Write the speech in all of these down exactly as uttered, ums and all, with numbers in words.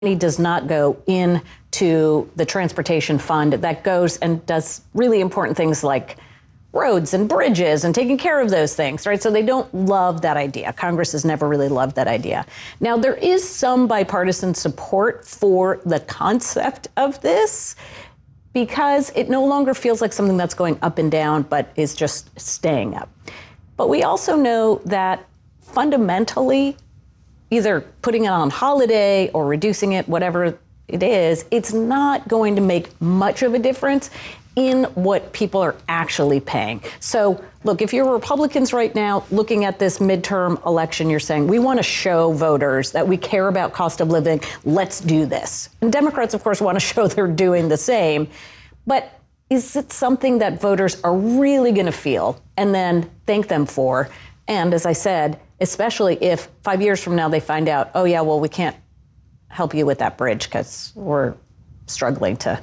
money does not go into the transportation fund that goes and does really important things like roads and bridges and taking care of those things, right? So they don't love that idea. Congress has never really loved that idea. Now, there is some bipartisan support for the concept of this because it no longer feels like something that's going up and down, but is just staying up. But we also know that fundamentally, either putting it on holiday or reducing it, whatever it is, it's not going to make much of a difference in what people are actually paying. So look, if you're Republicans right now looking at this midterm election, you're saying, we want to show voters that we care about cost of living. Let's do this. And Democrats, of course, want to show they're doing the same. But is it something that voters are really going to feel and then thank them for? And as I said, especially if five years from now they find out, oh, yeah, well, we can't help you with that bridge because we're struggling to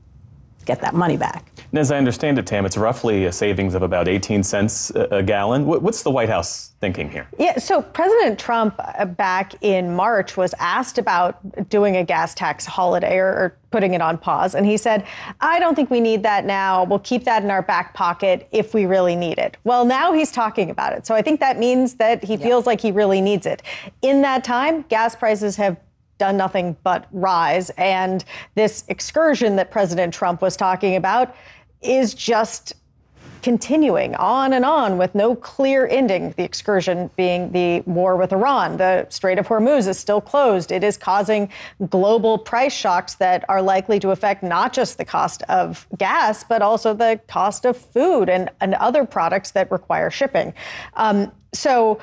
get that money back. And as I understand it, Tam, it's roughly a savings of about eighteen cents a gallon. What's the White House thinking here? Yeah, so President Trump uh, back in March was asked about doing a gas tax holiday or, or putting it on pause. And he said, I don't think we need that now. We'll keep that in our back pocket if we really need it. Well, now he's talking about it. So I think that means that he yeah. feels like he really needs it. In that time, gas prices have done nothing but rise. And this excursion that President Trump was talking about is just continuing on and on with no clear ending. The excursion being the war with Iran. The Strait of Hormuz is still closed. It is causing global price shocks that are likely to affect not just the cost of gas, but also the cost of food and, and other products that require shipping. Um, so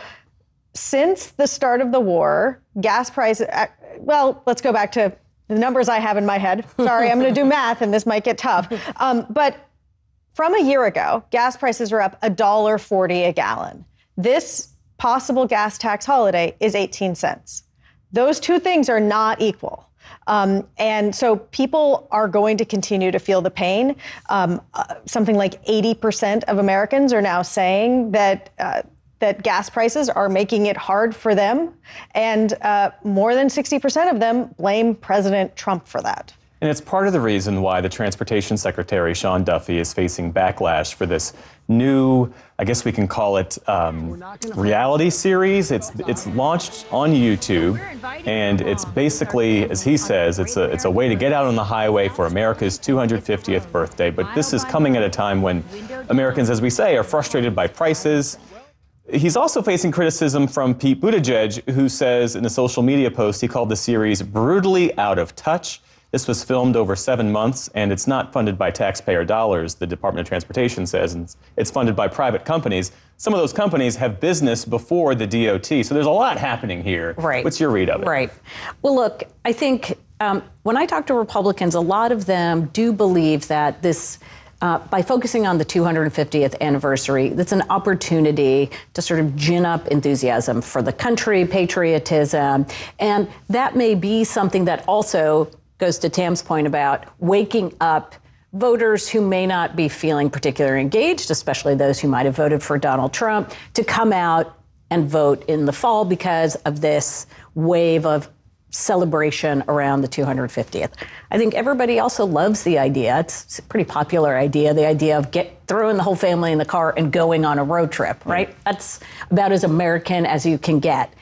since the start of the war, gas prices, well, let's go back to the numbers I have in my head. Sorry, I'm going to do math and this might get tough. Um, but from a year ago, gas prices are up one dollar forty a gallon. This possible gas tax holiday is eighteen cents. Those two things are not equal. Um, and so people are going to continue to feel the pain. Um, uh, something like eighty percent of Americans are now saying that uh, that gas prices are making it hard for them. And uh, more than sixty percent of them blame President Trump for that. And it's part of the reason why the Transportation Secretary, Sean Duffy, is facing backlash for this new, I guess we can call it um, reality series. It's it's launched on YouTube, and it's basically, as he says, it's a it's a way to get out on the highway for America's two hundred fiftieth birthday. But this is coming at a time when Americans, as we say, are frustrated by prices. He's also facing criticism from Pete Buttigieg, who says in a social media post he called the series brutally out of touch. This was filmed over seven months, and it's not funded by taxpayer dollars, the Department of Transportation says, and it's funded by private companies. Some of those companies have business before the D O T, so there's a lot happening here. Right. What's your read of it? Right. Well, look, I think um, when I talk to Republicans, a lot of them do believe that this Uh, by focusing on the two hundred fiftieth anniversary, that's an opportunity to sort of gin up enthusiasm for the country, patriotism. And that may be something that also goes to Tam's point about waking up voters who may not be feeling particularly engaged, especially those who might have voted for Donald Trump, to come out and vote in the fall because of this wave of celebration around the two hundred fiftieth. I think everybody also loves the idea. It's, it's a pretty popular idea, the idea of get throwing the whole family in the car and going on a road trip, right? Mm. That's about as American as you can get.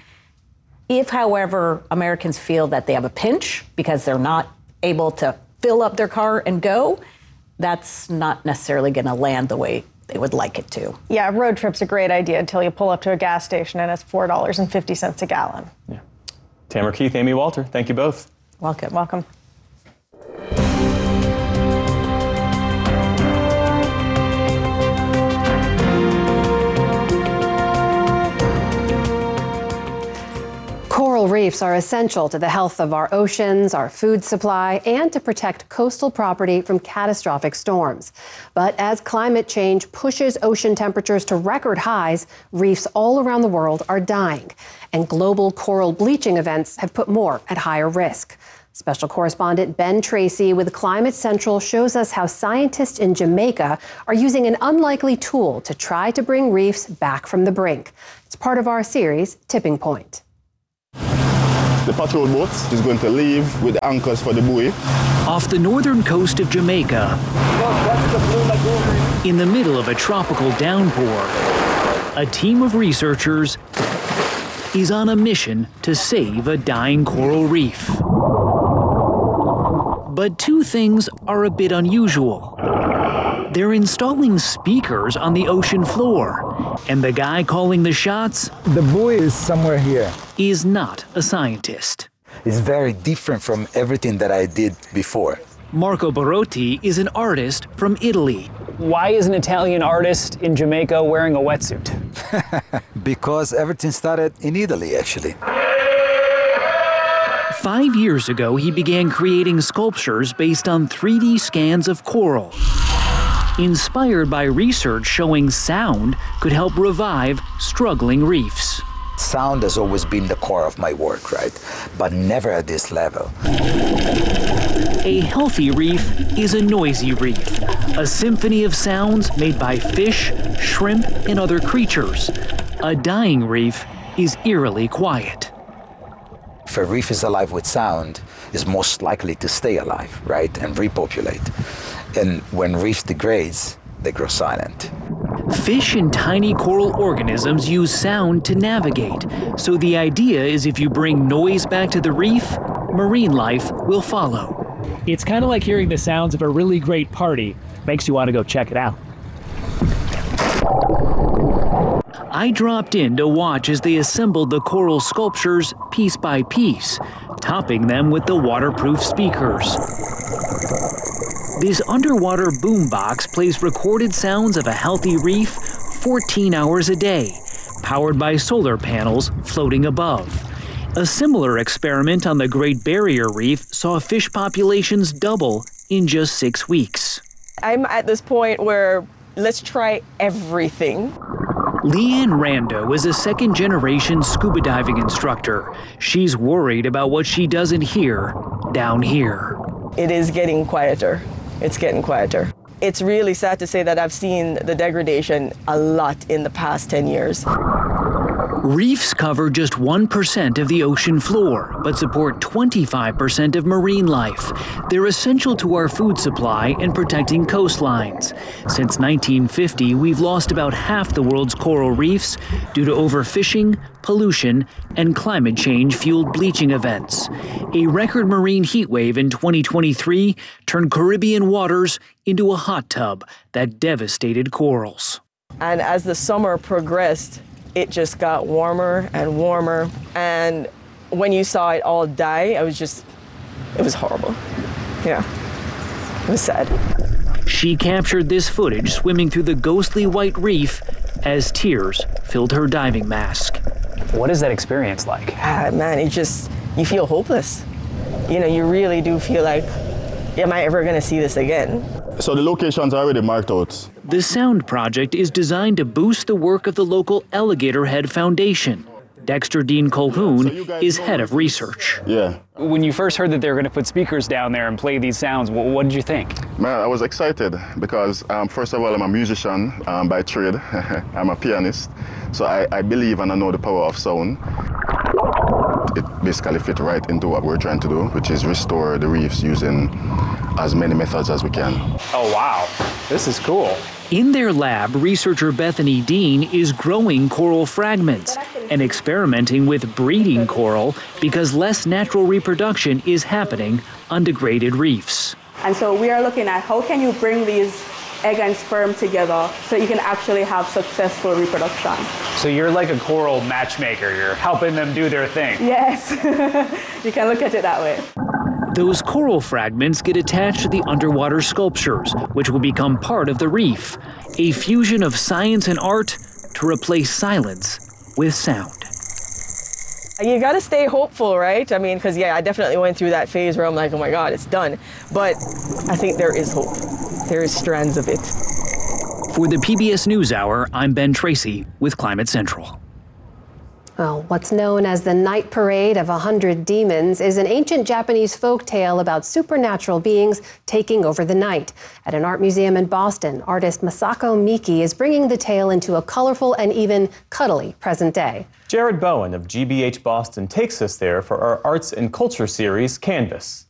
If, however, Americans feel that they have a pinch because they're not able to fill up their car and go, that's not necessarily going to land the way they would like it to. Yeah, a road trip's a great idea until you pull up to a gas station and it's four dollars and fifty cents a gallon. Yeah. Tamara Keith, Amy Walter, thank you both. Welcome. Welcome. Coral reefs are essential to the health of our oceans, our food supply, and to protect coastal property from catastrophic storms. But as climate change pushes ocean temperatures to record highs, reefs all around the world are dying, and global coral bleaching events have put more at higher risk. Special correspondent Ben Tracy with Climate Central shows us how scientists in Jamaica are using an unlikely tool to try to bring reefs back from the brink. It's part of our series, Tipping Point. the patrol boat is going to leave with the anchors for the buoy. Off the northern coast of Jamaica, in the middle of a tropical downpour, a team of researchers is on a mission to save a dying coral reef. But two things are a bit unusual. They're installing speakers on the ocean floor, and the guy calling the shots The buoy is somewhere here. is not a scientist. It's very different from everything that I did before. Marco Barotti is an artist from Italy. Why is an Italian artist in Jamaica wearing a wetsuit? Because everything started in Italy, actually. Five years ago, he began creating sculptures based on three D scans of coral, inspired by research showing sound could help revive struggling reefs. Sound has always been the core of my work, right? But never at this level. A healthy reef is a noisy reef, a symphony of sounds made by fish, shrimp, and other creatures. A dying reef is eerily quiet. If a reef is alive with sound, is most likely to stay alive, right? And repopulate. And when reefs degrades, they grow silent. Fish and tiny coral organisms use sound to navigate. So the idea is if you bring noise back to the reef, marine life will follow. It's kind of like hearing the sounds of a really great party. Makes you want to go check it out. I dropped in to watch as they assembled the coral sculptures piece by piece, topping them with the waterproof speakers. This underwater boombox plays recorded sounds of a healthy reef fourteen hours a day, powered by solar panels floating above. A similar experiment on the Great Barrier Reef saw fish populations double in just six weeks. I'm at this point where let's try everything. Leanne Rando is a second-generation scuba diving instructor. She's worried about what she doesn't hear down here. It is getting quieter. It's getting quieter. It's really sad to say that I've seen the degradation a lot in the past ten years. Reefs cover just one percent of the ocean floor, but support twenty-five percent of marine life. They're essential to our food supply and protecting coastlines. Since nineteen fifty, we've lost about half the world's coral reefs due to overfishing, pollution, and climate change-fueled bleaching events. A record marine heat wave in twenty twenty-three turned Caribbean waters into a hot tub that devastated corals. And as the summer progressed, it just got warmer and warmer. And when you saw it all die, it was just, it was horrible. Yeah, it was sad. She captured this footage swimming through the ghostly white reef as tears filled her diving mask. What is that experience like? Ah, man, it just, you feel hopeless. You know, you really do feel like, am I ever gonna see this again? So the locations are already marked out. The Sound Project is designed to boost the work of the local Alligator Head Foundation. Dexter Dean Colhoun so is head of research. Yeah. When you first heard that they were going to put speakers down there and play these sounds, what, what did you think? Man, I was excited because um, first of all, I'm a musician um, by trade. I'm a pianist. So I, I believe and I know the power of sound. It basically fit right into what we're trying to do, which is restore the reefs using as many methods as we can. Oh, wow. This is cool. In their lab, researcher Bethany Dean is growing coral fragments and experimenting with breeding coral because less natural reproduction is happening on degraded reefs. And so we are looking at how can you bring these egg and sperm together so you can actually have successful reproduction. So you're like a coral matchmaker. You're helping them do their thing. Yes, you can look at it that way. Those coral fragments get attached to the underwater sculptures, which will become part of the reef, a fusion of science and art to replace silence with sound. You gotta stay hopeful, right? I mean, because yeah, I definitely went through that phase where I'm like, oh my God, it's done. But I think there is hope. There is strands of it. For the P B S NewsHour, I'm Ben Tracy with Climate Central. Well, what's known as the Night Parade of a Hundred Demons is an ancient Japanese folk tale about supernatural beings taking over the night. At an art museum in Boston, artist Masako Miki is bringing the tale into a colorful and even cuddly present day. Jared Bowen of G B H Boston takes us there for our Arts and Culture series, Canvas.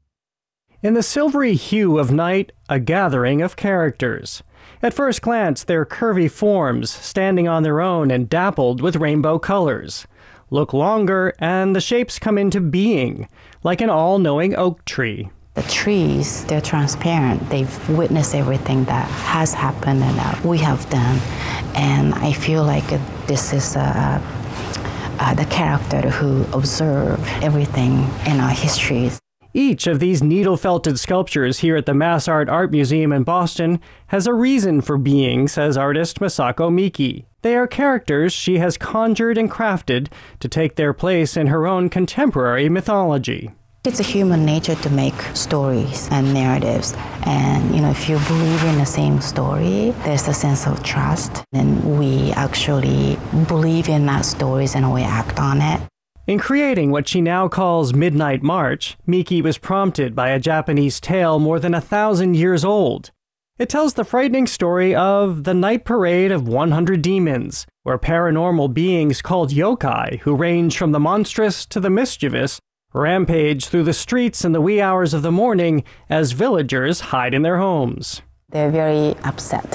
In the silvery hue of night, a gathering of characters. At first glance, they're curvy forms, standing on their own and dappled with rainbow colors. Look longer, and the shapes come into being, like an all-knowing oak tree. The trees, they're transparent. They've witnessed everything that has happened and that we have done. And I feel like this is uh, uh, the character who observed everything in our histories. Each of these needle-felted sculptures here at the MassArt Art Museum in Boston has a reason for being, says artist Masako Miki. They are characters she has conjured and crafted to take their place in her own contemporary mythology. It's a human nature to make stories and narratives. And, you know, if you believe in the same story, there's a sense of trust. And we actually believe in that stories and we act on it. In creating what she now calls Midnight March, Miki was prompted by a Japanese tale more than a thousand years old. It tells the frightening story of the Night Parade of one hundred Demons, where paranormal beings called yokai, who range from the monstrous to the mischievous, rampage through the streets in the wee hours of the morning as villagers hide in their homes. They're very upset.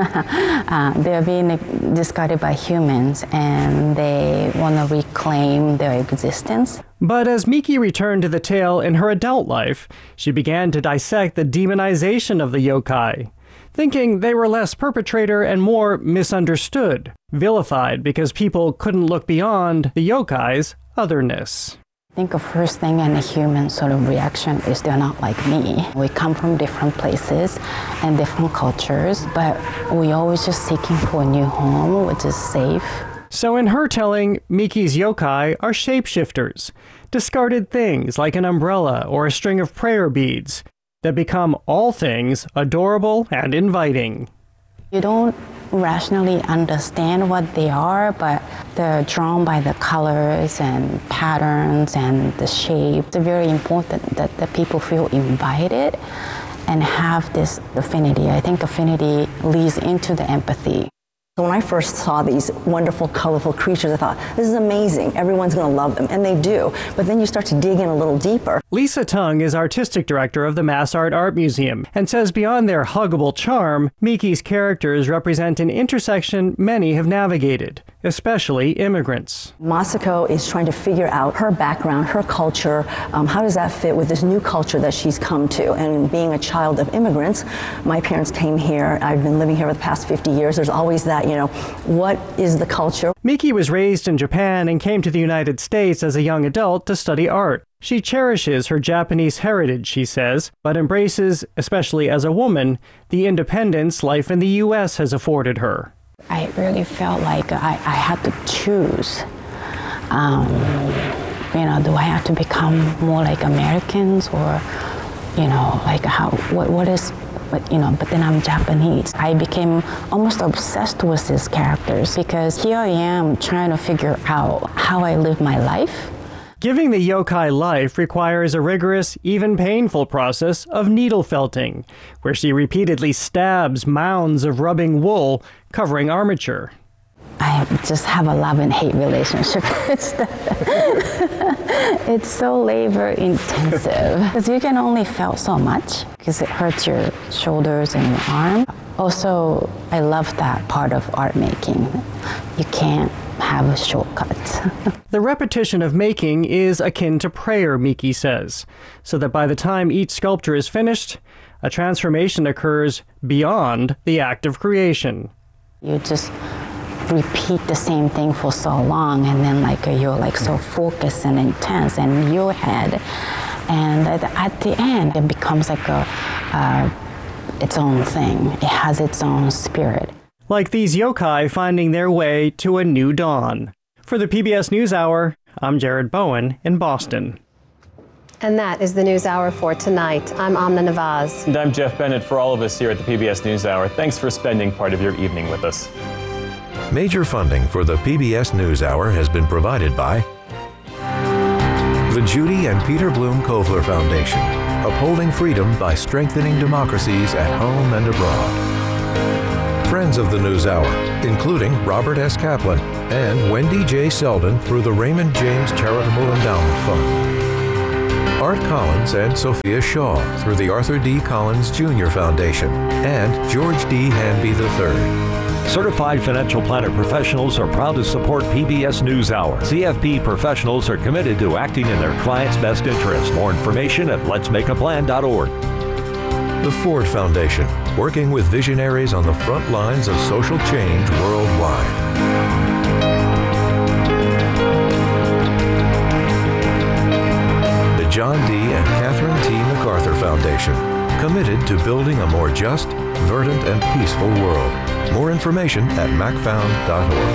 uh, they're being discarded by humans and they want to reclaim their existence. But as Miki returned to the tale in her adult life, she began to dissect the demonization of the yokai, thinking they were less perpetrator and more misunderstood, vilified because people couldn't look beyond the yokai's otherness. I think the first thing in a human sort of reaction is they're not like me. We come from different places and different cultures, but we always just seeking for a new home, which is safe. So in her telling, Miki's yokai are shapeshifters, discarded things like an umbrella or a string of prayer beads that become all things adorable and inviting. You don't rationally understand what they are, but they're drawn by the colors and patterns and the shape. It's very important that the people feel invited and have this affinity. I think affinity leads into the empathy. When I first saw these wonderful, colorful creatures, I thought, this is amazing. Everyone's going to love them, and they do. But then you start to dig in a little deeper. Lisa Tung is artistic director of the MassArt Art Museum and says beyond their huggable charm, Miki's characters represent an intersection many have navigated, especially immigrants. Masako is trying to figure out her background, her culture, um, how does that fit with this new culture that she's come to? And being a child of immigrants, my parents came here. I've been living here for the past fifty years. There's always that, you know, what is the culture? Miki was raised in Japan and came to the United States as a young adult to study art. She cherishes her Japanese heritage, she says, but embraces, especially as a woman, the independence life in the U S has afforded her. I really felt like I, I had to choose. Um, you know, do I have to become more like Americans, or, you know, like how, what, what is, but, you know, but then I'm Japanese. I became almost obsessed with these characters because here I am trying to figure out how I live my life. Giving the yokai life requires a rigorous, even painful process of needle felting, where she repeatedly stabs mounds of rubbing wool covering armature. I just have a love and hate relationship. It's, the, it's so labor intensive because you can only felt so much because it hurts your shoulders and your arm. Also, I love that part of art making. You can't have a shortcut. The repetition of making is akin to prayer, Miki says, so that by the time each sculpture is finished, a transformation occurs beyond the act of creation. You just repeat the same thing for so long, and then like you're like so focused and intense in your head, and at the end it becomes like a uh, its own thing. It has its own spirit. Like these yokai finding their way to a new dawn. For the P B S NewsHour, I'm Jared Bowen in Boston. And that is the NewsHour for tonight. I'm Amna Nawaz. And I'm Jeff Bennett. For all of us here at the P B S NewsHour, thanks for spending part of your evening with us. Major funding for the P B S NewsHour has been provided by the Judy and Peter Bloom Kovler Foundation, upholding freedom by strengthening democracies at home and abroad. Friends of the NewsHour, including Robert S. Kaplan and Wendy J. Selden through the Raymond James Charitable Endowment Fund. Art Collins and Sophia Shaw through the Arthur D. Collins Junior Foundation and George D. Hanby the third. Certified financial planner professionals are proud to support P B S NewsHour. C F P professionals are committed to acting in their clients' best interest. More information at lets make a plan dot org. The Ford Foundation, working with visionaries on the front lines of social change worldwide. The John D. and Catherine T. MacArthur Foundation, committed to building a more just, verdant, and peaceful world. More information at mac found dot org.